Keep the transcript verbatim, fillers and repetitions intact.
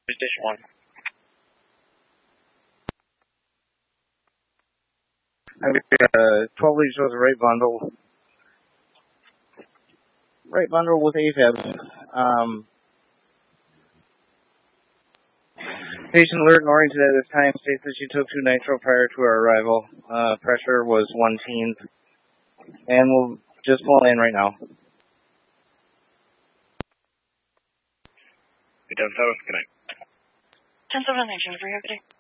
Station one. Uh, twelve leads was a right bundle. Right bundle with A Fib. Um, patient alert and oriented at this time states that she took two nitro prior to our arrival. Uh, pressure was one teen. And we'll just pull in right now. ten seven, good night. ten seven, nine, Jennifer, you have a good day.